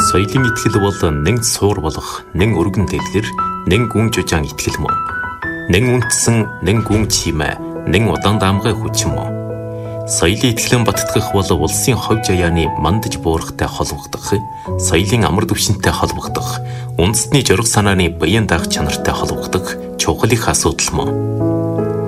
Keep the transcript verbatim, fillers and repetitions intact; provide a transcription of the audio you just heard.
Соёлын итгэл бол нэг суур болох, нэг өргөн дэлгэр, нэг гүн жужаан итгэл мөн. Нэг үндэсэн, нэг гүн чимээ, нэг удаан даамгай хүчин мөн. Соёлын итгэлэн баттгах бол улсын ховь жаяаны мандаж буурахтай холбогдох, соёлын амар түвшинтэй холбогдох, үндэстний жураг санааны баян даах чанартай холбогдох чухал их асуудал мөн.